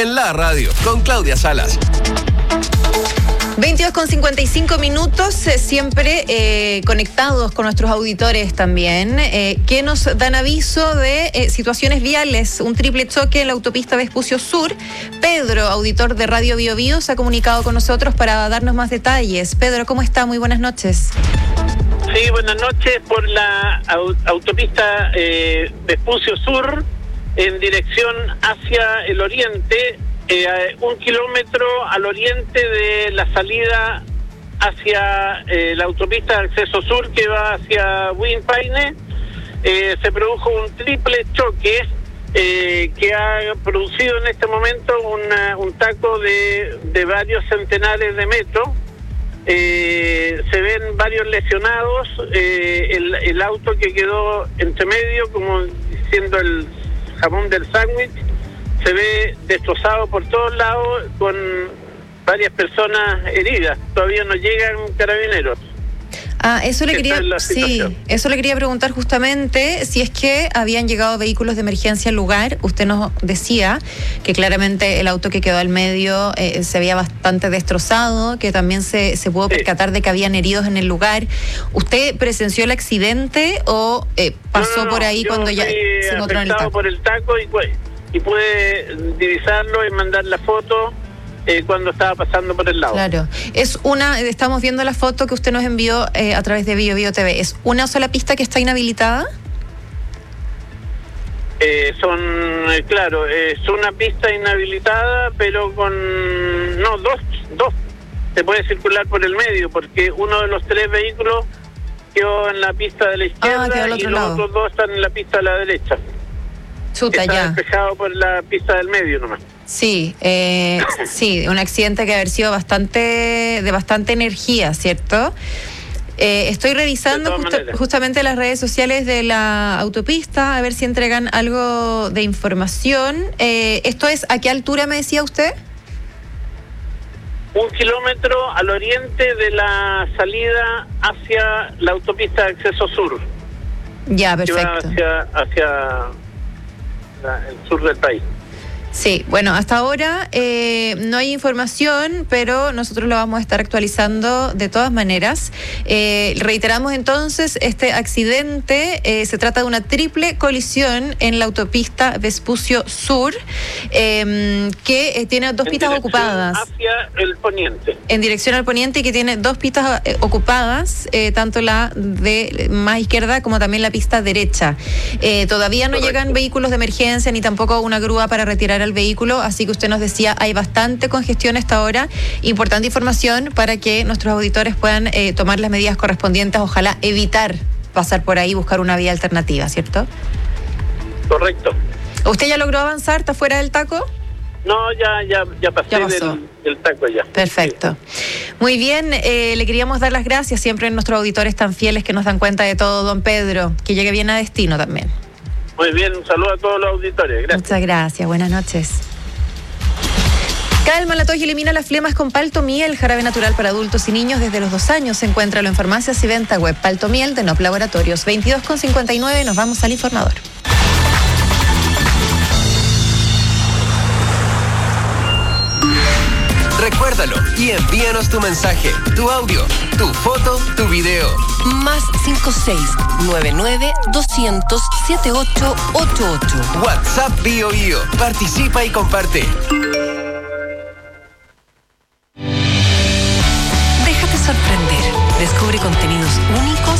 En la radio, con Claudia Salas. 22:55, siempre conectados con nuestros auditores también, que nos dan aviso de situaciones viales, un triple choque en la autopista Vespucio Sur. Pedro, auditor de Radio Bio Bio, se ha comunicado con nosotros para darnos más detalles. Pedro, ¿cómo está? Muy buenas noches. Sí, buenas noches. Por la autopista Vespucio Sur, en dirección hacia el oriente, 1 kilómetro al oriente de la salida hacia la autopista de acceso sur que va hacia Huinpaine, se produjo un triple choque que ha producido en este momento un taco de varios centenares de metros. Se ven varios lesionados, el auto que quedó entre medio, como diciendo el jamón del sándwich, se ve destrozado por todos lados, con varias personas heridas. Todavía no llegan carabineros. Eso le quería preguntar justamente, si es que habían llegado vehículos de emergencia al lugar. Usted nos decía que claramente el auto que quedó al medio se veía bastante destrozado, que también se pudo percatar de que habían heridos en el lugar. ¿Usted presenció el accidente o pasó por ahí cuando ya se encontró en el taco? Por el taco y pude divisarlo y mandar la foto cuando estaba pasando por el lado. Claro. Estamos viendo la foto que usted nos envió a través de Bio Bio TV. ¿Es una sola pista que está inhabilitada? Es una pista inhabilitada, pero dos. Se puede circular por el medio, porque uno de los 3 vehículos quedó en la pista de la izquierda y los otros 2 están en la pista de la derecha. Está despejado por la pista del medio nomás. Sí, un accidente que ha sido de bastante energía, ¿cierto? Estoy revisando justamente las redes sociales de la autopista, a ver si entregan algo de información. ¿Esto es a qué altura me decía usted? 1 kilómetro al oriente de la salida hacia la autopista de acceso sur. Ya, perfecto. Que va hacia el sur del país. Sí, bueno, hasta ahora no hay información, pero nosotros lo vamos a estar actualizando de todas maneras. Reiteramos entonces, este accidente se trata de una triple colisión en la autopista Vespucio Sur, que tiene 2 pistas ocupadas. Hacia el poniente. En dirección al poniente, y que tiene 2 pistas ocupadas, tanto la de más izquierda como también la pista derecha. Todavía no llegan vehículos de emergencia ni tampoco una grúa para retirar al vehículo, así que usted nos decía, hay bastante congestión hasta ahora. Importante información para que nuestros auditores puedan tomar las medidas correspondientes, ojalá evitar pasar por ahí y buscar una vía alternativa, ¿cierto? Correcto. ¿Usted ya logró avanzar? ¿Está fuera del taco? No, ya pasé del taco ya. Perfecto. Sí. Muy bien, le queríamos dar las gracias siempre a nuestros auditores tan fieles que nos dan cuenta de todo, don Pedro. Que llegue bien a destino también. Muy bien, un saludo a todos los auditores. Gracias. Muchas gracias, buenas noches. Calma la tos y elimina las flemas con Paltomiel, jarabe natural para adultos y niños desde los 2 años. Encuéntralo en farmacias y venta web. Paltomiel de Nop Laboratorios. 22:59, nos vamos al informador. Recuérdalo y envíanos tu mensaje, tu audio, tu foto, tu video. Más 56-99-200-7888. WhatsApp Bio Bio. Participa y comparte. Déjate sorprender. Descubre contenidos únicos